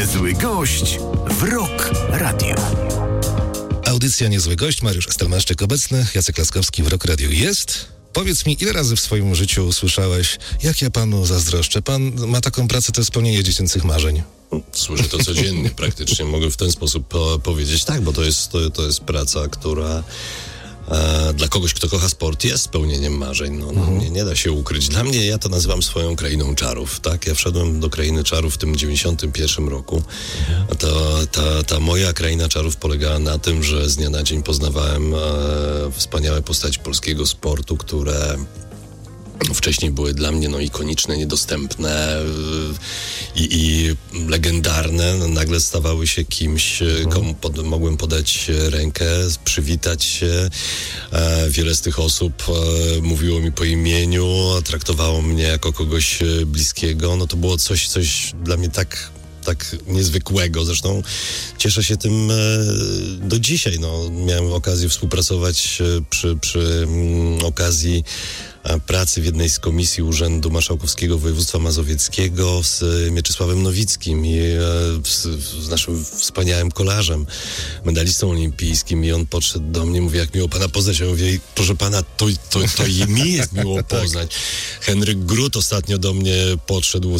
Niezły gość w Rock Radio. Audycja Niezły Gość, Mariusz Stelmaszczyk obecny, Jacek Laskowski w Rock Radio jest. Powiedz mi, ile razy w swoim życiu usłyszałeś, jak ja panu zazdroszczę? Pan ma taką pracę, to spełnienie dziecięcych marzeń. Słyszę to codziennie praktycznie. Mogę w ten sposób powiedzieć tak, bo to jest praca, która dla kogoś, kto kocha sport, jest spełnieniem marzeń. Nie da się ukryć. Dla mnie, ja to nazywam swoją krainą czarów, tak? Ja wszedłem do krainy czarów w tym 91 roku. Ta moja kraina czarów polegała na tym, że z dnia na dzień poznawałem wspaniałe postaci polskiego sportu, które wcześniej były dla mnie ikoniczne, niedostępne i legendarne. Nagle stawały się kimś, komu mogłem podać rękę, przywitać się. Wiele z tych osób mówiło mi po imieniu, traktowało mnie jako kogoś bliskiego. To było coś dla mnie tak niezwykłego. Zresztą cieszę się tym do dzisiaj. Miałem okazję współpracować przy okazji pracy w jednej z komisji Urzędu Marszałkowskiego Województwa Mazowieckiego z Mieczysławem Nowickim i z naszym wspaniałym kolarzem, medalistą olimpijskim, i on podszedł do mnie, mówi, jak miło pana poznać. Ja mówię, proszę pana, to i mi jest miło poznać. Henryk Grut ostatnio do mnie podszedł,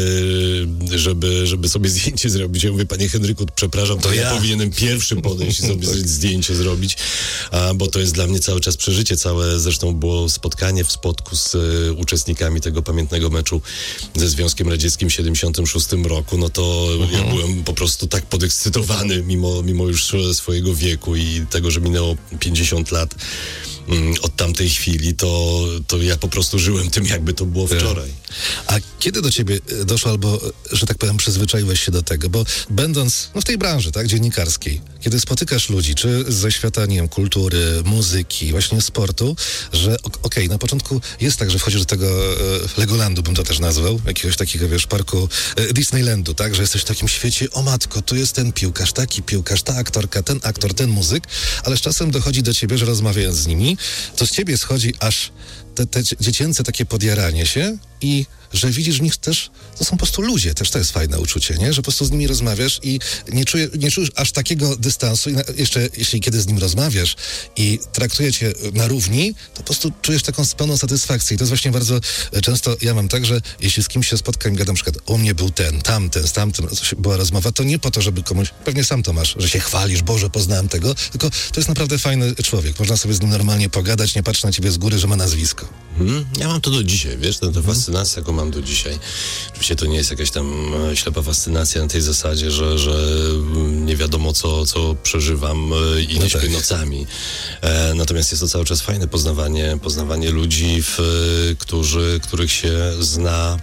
żeby sobie zdjęcie zrobić. Ja mówię, panie Henryku, przepraszam, to ja powinienem pierwszy podejść i sobie zdjęcie zrobić, bo to jest dla mnie cały czas przeżycie. Zresztą było spotkanie w Spodku z uczestnikami tego pamiętnego meczu ze Związkiem Radzieckim w 76 roku. To ja byłem po prostu tak podekscytowany mimo już swojego wieku i tego, że minęło 50 lat od tamtej chwili, to ja po prostu żyłem tym, jakby to było wczoraj. A kiedy do ciebie doszło, albo, że tak powiem, przyzwyczaiłeś się do tego? Bo będąc w tej branży, tak, dziennikarskiej, kiedy spotykasz ludzi, czy ze świata, nie wiem, kultury, muzyki, właśnie sportu, że okej, na początku jest tak, że wchodzisz do tego Legolandu, bym to też nazwał, jakiegoś takiego, parku Disneylandu, tak, że jesteś w takim świecie, o matko, tu jest ten piłkarz, taki piłkarz, ta aktorka, ten aktor, ten muzyk, ale z czasem dochodzi do ciebie, że rozmawiając z nimi, to z ciebie schodzi aż te dziecięce takie podjaranie się i że widzisz w nich też, to są po prostu ludzie, też to jest fajne uczucie, nie? Że po prostu z nimi rozmawiasz i nie czujesz aż takiego dystansu i jeszcze jeśli kiedy z nim rozmawiasz i traktuje cię na równi, to po prostu czujesz taką pełną satysfakcję i to jest właśnie bardzo często, ja mam tak, że jeśli z kimś się spotkam i gadam, na przykład u mnie był ten, tamten, z tamtym, była rozmowa, to nie po to, żeby komuś, pewnie sam to masz, że się chwalisz, Boże, poznałem tego, tylko to jest naprawdę fajny człowiek, można sobie z nim normalnie pogadać, nie patrzy na ciebie z góry, że ma nazwisko. Ja mam to do dzisiaj, wiesz, tę fascynację, jaką mam do dzisiaj. Oczywiście to nie jest jakaś tam ślepa fascynacja na tej zasadzie, że nie wiadomo, co przeżywam i nie śpię nocami. Natomiast jest to cały czas fajne poznawanie ludzi, których się zna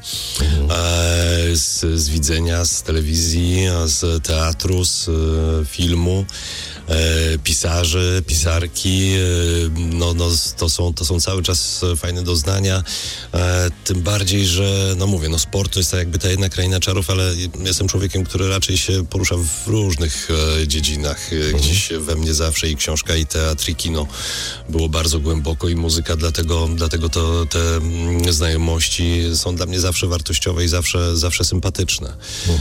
z widzenia, z telewizji, z teatru, z filmu. Pisarze, pisarki, to są cały czas fajne doznania, tym bardziej, że sport to jest tak jakby ta jedna kraina czarów, ale jestem człowiekiem, który raczej się porusza w różnych dziedzinach. Gdzieś we mnie zawsze i książka, i teatr, i kino było bardzo głęboko, i muzyka, dlatego te znajomości są dla mnie zawsze wartościowe i zawsze sympatyczne.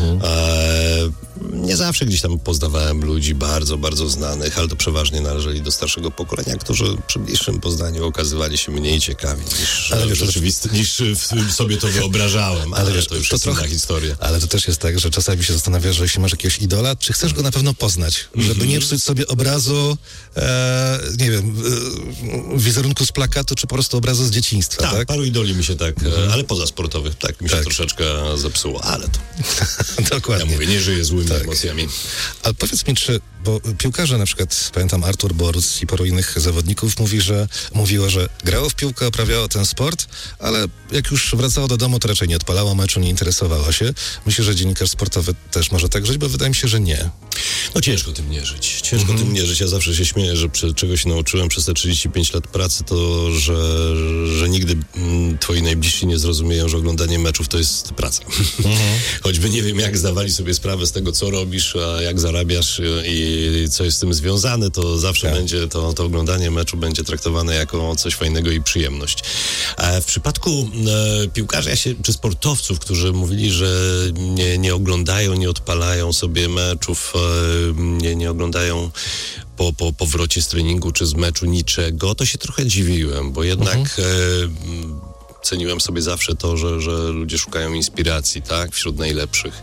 Nie zawsze gdzieś tam poznawałem ludzi bardzo, bardzo znanych, ale to przeważnie należeli do starszego pokolenia, którzy przy bliższym poznaniu okazywali się mniej ciekawi niż sobie to wyobrażałem, ale to już jest inna historia. Ale to też jest tak, że czasami się zastanawiasz, że jeśli masz jakiegoś idola, czy chcesz go na pewno poznać, żeby nie psuć sobie obrazu, nie wiem, wizerunku z plakatu, czy po prostu obrazu z dzieciństwa, tak? Paru idoli mi się ale pozasportowych, mi się troszeczkę zepsuło, ale to... Dokładnie. Ja mówię, nie żyję złymi emocjami. Ale powiedz mi, bo piłkarze, na przykład, pamiętam Artur Boruc i paru innych zawodników mówiło, że grało w piłkę, uprawiało ten sport, ale jak już wracało do domu, to raczej nie odpalało meczu, nie interesowało się. Myślę, że dziennikarz sportowy też może tak żyć, bo wydaje mi się, że nie. No ciężko tym nie żyć. Ciężko tym nie żyć. Ja zawsze się śmieję, że czego się nauczyłem przez te 35 lat pracy, to że nigdy twoi najbliżsi nie zrozumieją, że oglądanie meczów to jest praca. Choćby nie wiem, jak zdawali sobie sprawę z tego, co robisz, a jak zarabiasz i co jest z tym związane, to zawsze będzie to oglądanie meczu będzie traktowane jako coś fajnego i przyjemność. A w przypadku piłkarzy czy sportowców, którzy mówili, że nie oglądają, nie odpalają sobie meczów, nie oglądają po powrocie z treningu czy z meczu niczego, to się trochę dziwiłem, bo jednak ceniłem sobie zawsze to, że ludzie szukają inspiracji, tak, wśród najlepszych.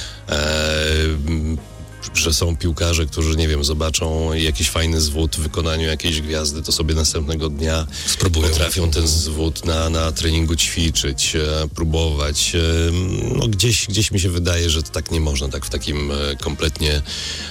Że są piłkarze, którzy, nie wiem, zobaczą jakiś fajny zwód w wykonaniu jakiejś gwiazdy, to sobie następnego dnia potrafią ten zwód na treningu ćwiczyć, próbować. No gdzieś mi się wydaje, że to tak nie można, tak w takim kompletnie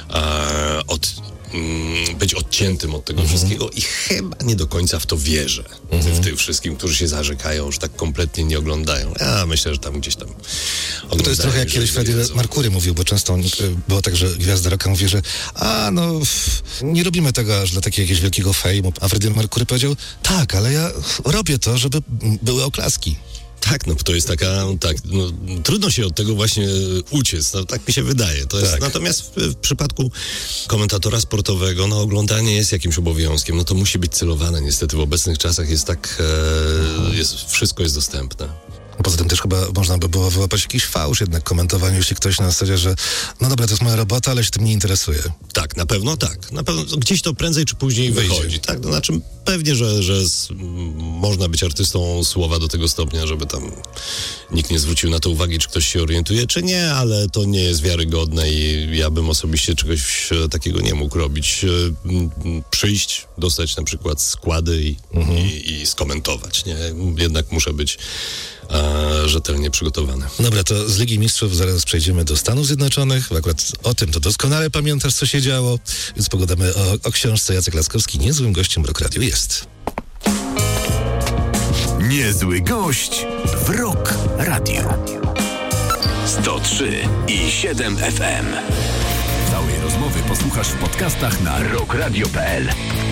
być odciętym od tego wszystkiego i chyba nie do końca w to wierzę. W tym wszystkim, którzy się zarzekają, że tak kompletnie nie oglądają. Ja myślę, że tam gdzieś tam oglądają. To jest trochę jak kiedyś Freddie Mercury mówił, bo często było tak, że gwiazda rocka mówi, że nie robimy tego aż dla takiego jakiegoś wielkiego fejmu. A Freddie Mercury powiedział, tak, ale ja robię to, żeby były oklaski. Tak, no to jest trudno się od tego właśnie uciec, tak mi się wydaje. To jest, natomiast w przypadku komentatora sportowego, oglądanie jest jakimś obowiązkiem, to musi być celowane. Niestety w obecnych czasach jest tak, wszystko jest dostępne. Poza tym też chyba można by było wyłapać jakiś fałsz jednak komentowaniu, jeśli ktoś na zasadzie, że no dobra, to jest moja robota, ale się tym nie interesuje. Tak, na pewno tak. Na pewno gdzieś to prędzej czy później wychodzi. Tak? To znaczy pewnie, że można być artystą słowa do tego stopnia, żeby tam nikt nie zwrócił na to uwagi, czy ktoś się orientuje, czy nie, ale to nie jest wiarygodne i ja bym osobiście czegoś takiego nie mógł robić. Przyjść, dostać na przykład składy i skomentować. Nie? Jednak muszę być rzetelnie przygotowane. Dobra, to z Ligi Mistrzów zaraz przejdziemy do Stanów Zjednoczonych. Akurat o tym to doskonale pamiętasz, co się działo, więc pogadamy o książce. Jacek Laskowski niezłym gościem Rock Radio jest. Niezły gość w Rock Radio. 103,7 FM. Całej rozmowy posłuchasz w podcastach na rockradio.pl.